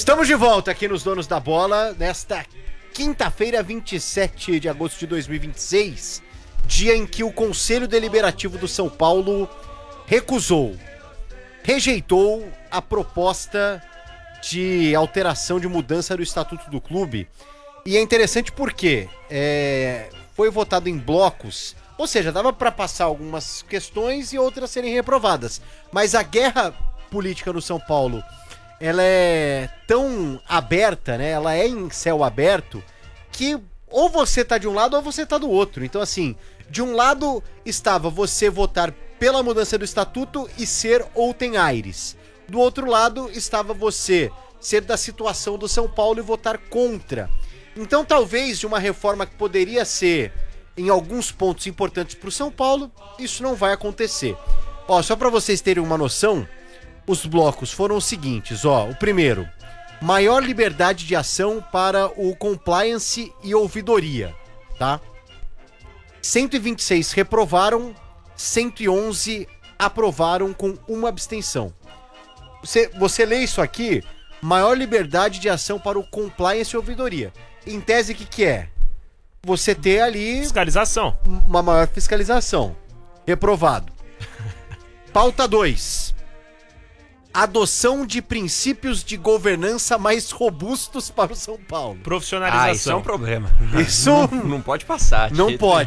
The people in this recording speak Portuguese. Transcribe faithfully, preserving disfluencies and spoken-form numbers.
Estamos de volta aqui nos Donos da Bola, nesta quinta-feira, vinte e sete de agosto de dois mil e vinte e seis, dia em que o Conselho Deliberativo do São Paulo recusou, rejeitou a proposta de alteração, de mudança do Estatuto do Clube. E é interessante porque é, foi votado em blocos, ou seja, dava para passar algumas questões e outras serem reprovadas. Mas a guerra política no São Paulo, ela é tão aberta, né? Ela é em céu aberto, que ou você tá de um lado ou você tá do outro. Então, assim, de um lado estava você votar pela mudança do estatuto e ser Outem Aires. Do outro lado estava você ser da situação do São Paulo e votar contra. Então, talvez de uma reforma que poderia ser, em alguns pontos importantes para o São Paulo, isso não vai acontecer. Ó, só para vocês terem uma noção, os blocos foram os seguintes, ó. O primeiro, maior liberdade de ação para o compliance e ouvidoria, tá? cento e vinte e seis reprovaram, cento e onze aprovaram com uma abstenção. Você, você lê isso aqui, maior liberdade de ação para o compliance e ouvidoria. Em tese, o que, que é? Você ter ali... Fiscalização. Uma maior fiscalização. Reprovado. Pauta dois. Adoção de princípios de governança mais robustos para o São Paulo. Profissionalização. Ah, isso é um problema. Isso não, não pode passar. não pode.